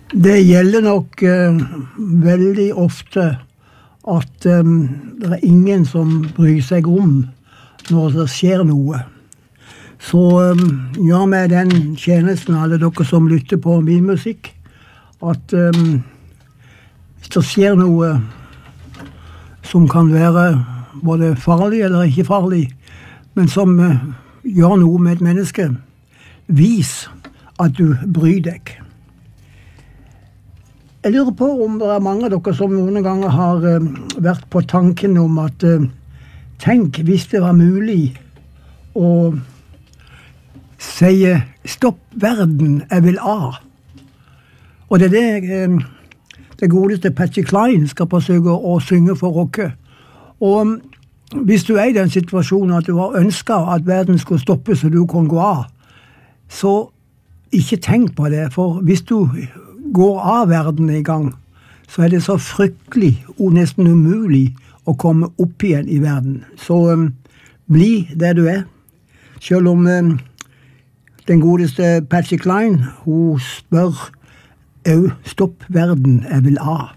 Det gjelder nok veldig ofte at det ingen som bryr seg om når det skjer noe. Så gjør meg den tjenesten, alle dere som lytter på min musikk, at hvis det skjer noe som kan være både farlig eller ikke farlig, men som gjør noe med et menneske, vis at du bryr deg. Jeg lurer på om det mange av dere som noen ganger har vært på tanken om at tenk hvis det var mulig å si stopp verden, jeg vil av. Og det det godeste Patsy Cline skal forsøke å synge for dere. Og hvis du i den situasjonen at du har ønsket at verden skulle stoppe så du kan gå av, så ikke tenk på det, for hvis du går av verden i gang, så det så fryktelig og nesten umulig å komme opp igjen i verden. Så bli der du selv om den godeste Patsy Cline, hun spør stopp verden, jeg vil av.